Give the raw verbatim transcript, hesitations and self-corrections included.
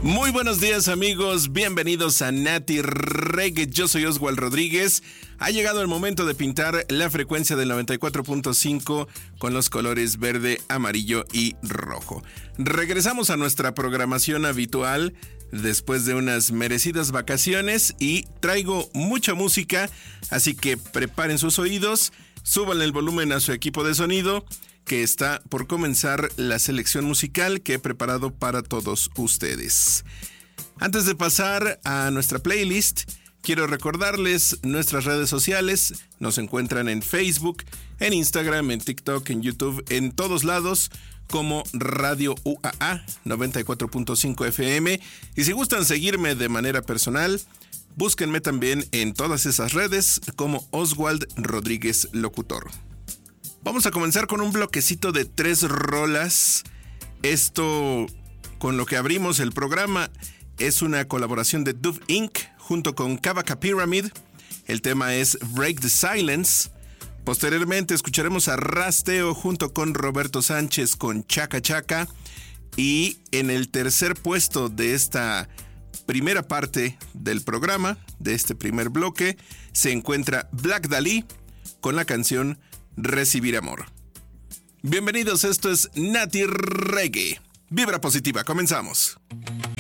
Muy buenos días, amigos, bienvenidos a Nati Reggae. Yo soy Oswald Rodríguez. Ha llegado el momento de pintar la frecuencia del noventa y cuatro punto cinco con los colores verde, amarillo y rojo. Regresamos a nuestra programación habitual después de unas merecidas vacaciones y traigo mucha música, así que preparen sus oídos, súbanle el volumen a su equipo de sonido, que está por comenzar la selección musical que he preparado para todos ustedes. Antes de pasar a nuestra playlist, quiero recordarles nuestras redes sociales. Nos encuentran en Facebook, en Instagram, en TikTok, en YouTube, en todos lados como Radio U A A noventa y cuatro punto cinco F M. Y si gustan seguirme de manera personal, búsquenme también en todas esas redes como Oswald Rodríguez Locutor. Vamos a comenzar con un bloquecito de tres rolas. Esto, con lo que abrimos el programa, es una colaboración de Dove incorporated junto con Kabaka Pyramid. El tema es Break the Silence. Posteriormente escucharemos a Rasteo junto con Roberto Sánchez con Chaka Chaka. Y en el tercer puesto de esta primera parte del programa, de este primer bloque, se encuentra Black Dahlia con la canción Recibir Amor. Bienvenidos, esto es Nati Reggae. Vibra positiva, comenzamos.